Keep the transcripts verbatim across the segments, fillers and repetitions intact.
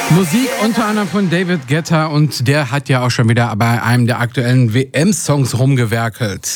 Musik unter anderem von David Guetta und der hat ja auch schon wieder bei einem der aktuellen W M-Songs rumgewerkelt.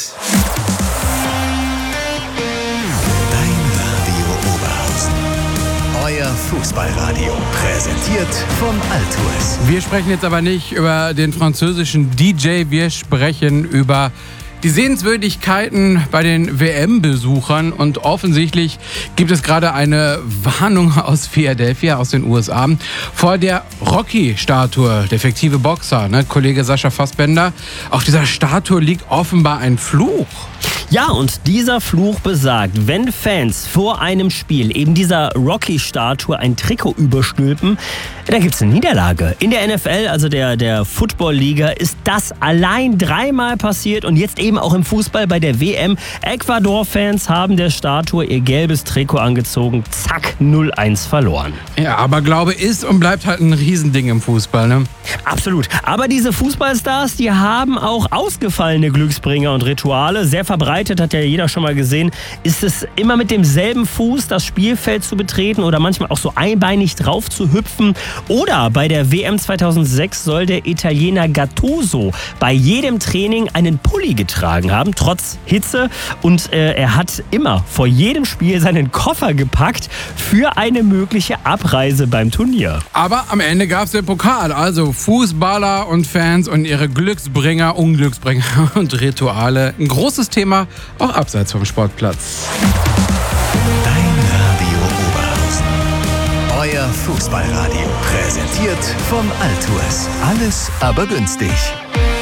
Dein Radio Oberhausen. Euer Fußballradio. Präsentiert von Altours. Wir sprechen jetzt aber nicht über den französischen D J, wir sprechen über die Sehenswürdigkeiten bei den W M-Besuchern und offensichtlich gibt es gerade eine Warnung aus Philadelphia, aus den U S A, vor der Rocky-Statue, der fiktive Boxer, ne? Kollege Sascha Fassbender. Auf dieser Statue liegt offenbar ein Fluch. Ja, und dieser Fluch besagt, wenn Fans vor einem Spiel eben dieser Rocky-Statue ein Trikot überstülpen, dann gibt es eine Niederlage. In der N F L, also der, der Football-Liga, ist das allein dreimal passiert und jetzt eben auch im Fußball bei der W M. Ecuador-Fans haben der Statue ihr gelbes Trikot angezogen, zack, null eins verloren. Ja, aber Glaube ist und bleibt halt ein Riesending im Fußball, ne? Absolut. Aber diese Fußballstars, die haben auch ausgefallene Glücksbringer und Rituale. Sehr verbreitet, hat ja jeder schon mal gesehen, ist es immer mit demselben Fuß das Spielfeld zu betreten oder manchmal auch so einbeinig drauf zu hüpfen. Oder bei der W M zweitausendsechs soll der Italiener Gattuso bei jedem Training einen Pulli getragen haben, trotz Hitze. Und äh, er hat immer vor jedem Spiel seinen Koffer gepackt für eine mögliche Abreise beim Turnier. Aber am Ende gab es den Pokal, also Fußballer und Fans und ihre Glücksbringer, Unglücksbringer und Rituale. Ein großes Thema, auch abseits vom Sportplatz. Dein Radio Oberhausen. Euer Fußballradio. Präsentiert von Altours. Alles aber günstig.